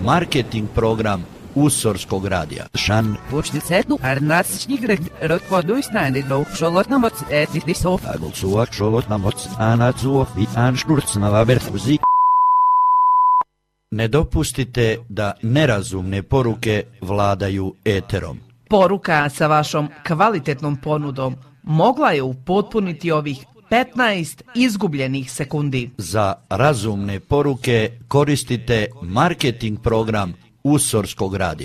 marketing program Usorskog radija. Šan. Počnicetu arnatsčnigre rotvoduisnani do šolotnamoc etisov. Agulsuak šolotnamoc anacuo i anšturcnava berfuzi. Ne dopustite da nerazumne poruke vladaju eterom. Poruka sa vašom kvalitetnom ponudom mogla je upotpuniti ovih 15 izgubljenih sekundi. Za razumne poruke koristite marketing program Usorskog radija.